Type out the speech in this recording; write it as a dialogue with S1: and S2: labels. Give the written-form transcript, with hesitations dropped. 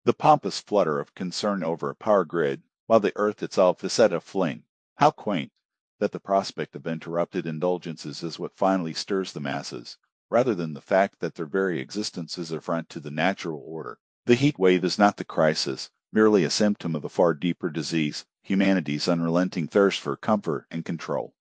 S1: The pompous flutter of concern over a power grid, while the earth itself is set aflame. How quaint, that the prospect of interrupted indulgences is what finally stirs the masses, rather than the fact that their very existence is an affront to the natural order. The heat wave is not the crisis, merely a symptom of the far deeper disease, humanity's unrelenting thirst for comfort and control.